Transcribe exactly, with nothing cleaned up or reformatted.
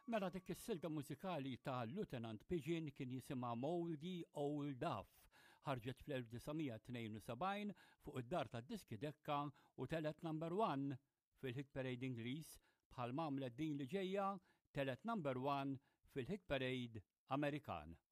Mela dik is-silta mużikali ta' Lieutenant Pigeon kien jisimha Moldy Old Duff, ħarġet fl-elf tnejn u sebgħin fuq id-dar tad-diski dekka u telet number one fil-Hit Parade Ingliż bħal m'għamlet din li ġejja telet number one fil-Hit Parade Amerikan.